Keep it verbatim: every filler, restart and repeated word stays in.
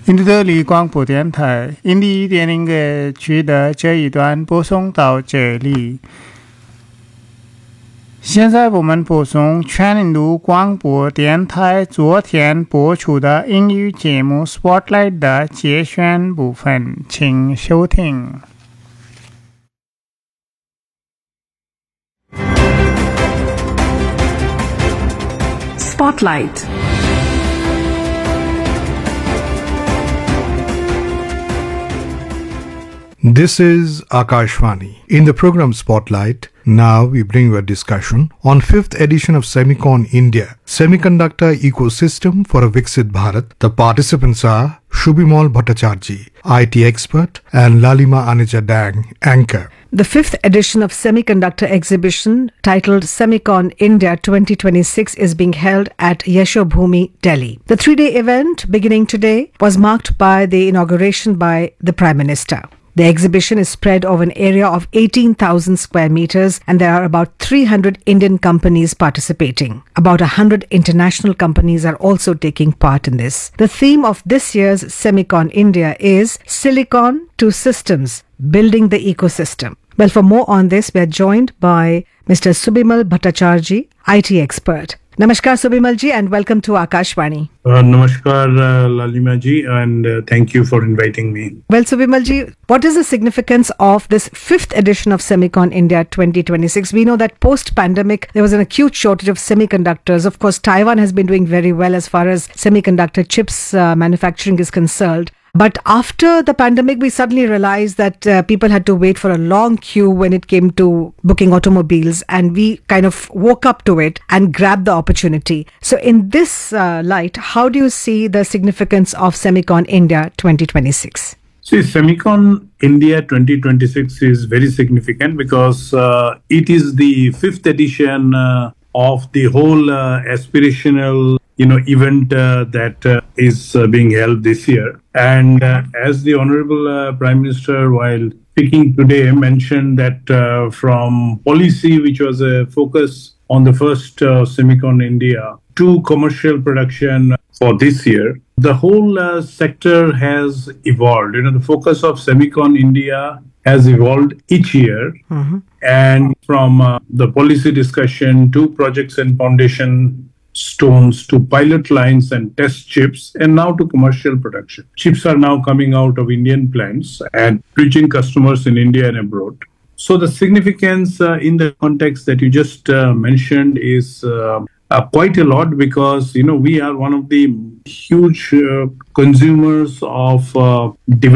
印度德里广播电台印第一点零个区的这一段播送到这里。现在我们播送全印度广播电台昨天播出的英语节目 Spotlight 的节选部分，请收听。 Spotlight. This is Akashvani. In the program Spotlight, now we bring you a discussion on fifth edition of Semicon India, Semiconductor Ecosystem for a Viksit Bharat. The participants are Shubhimal Bhattacharjee, I T expert, and Lalima Aneja Dang, anchor. The fifth edition of Semiconductor Exhibition, titled Semicon India twenty twenty-six, is being held at Yashobhoomi, Delhi. The three-day event, beginning today, was marked by the inauguration by the Prime Minister. The exhibition is spread over an area of eighteen thousand square meters, and there are about three hundred Indian companies participating. About one hundred international companies are also taking part in this. The theme of this year's Semicon India is Silicon to Systems, Building the Ecosystem. Well, for more on this, we are joined by Mister Shubhimal Bhattacharjee, I T expert. Namaskar Shubhimal ji, and welcome to Akashvani. Uh, namaskar uh, Lalima ji, and uh, thank you for inviting me. Well, Shubhimal ji, what is the significance of this fifth edition of Semicon India twenty twenty-six? We know that post-pandemic, there was an acute shortage of semiconductors. Of course, Taiwan has been doing very well as far as semiconductor chips uh, manufacturing is concerned. But after the pandemic, we suddenly realized that uh, people had to wait for a long queue when it came to booking automobiles, and we kind of woke up to it and grabbed the opportunity. So in this uh, light, how do you see the significance of Semicon India twenty twenty-six? See, Semicon India twenty twenty-six is very significant because uh, it is the fifth edition uh, of the whole uh, aspirational you know, event uh, that uh, is uh, being held this year. And uh, as the Honorable uh, Prime Minister, while speaking today, mentioned that uh, from policy, which was a focus on the first uh, Semicon India, to commercial production for this year, the whole uh, sector has evolved. You know, the focus of Semicon India has evolved each year. Mm-hmm. And from uh, the policy discussion to projects and foundation stones to pilot lines and test chips, and now to commercial production. Chips are now coming out of Indian plants and reaching customers in India and abroad. So the significance uh, in the context that you just uh, mentioned is uh, uh, quite a lot, because, you know, we are one of the huge uh, consumers of uh,